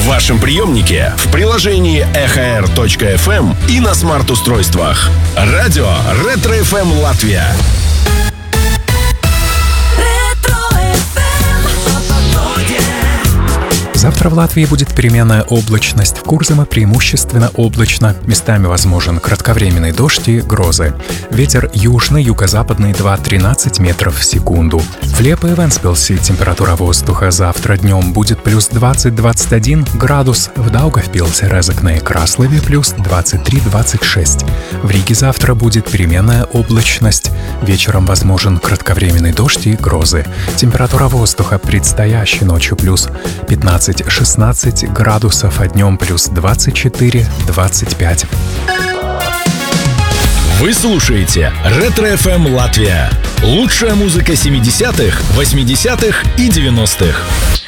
вашем приемнике, в приложении ekhr.fm и на смарт-устройствах. Радио Ретро FM Латвия. Завтра в Латвии будет переменная облачность. В Курзаме преимущественно облачно. Местами возможен кратковременный дождь и грозы. Ветер южный, юго-западный 2-13 метров в секунду. В Лепе и Вентспилсе температура воздуха завтра днем будет плюс 20-21 градус. В Даугавпилсе, Резекне и Краслове плюс 23-26. В Риге завтра будет переменная облачность. Вечером возможен кратковременный дождь и грозы. Температура воздуха предстоящей ночью плюс 15-16 градусов, а днем плюс 24-25. Вы слушаете Ретро FM Латвия. Лучшая музыка 70-х, 80-х и 90-х.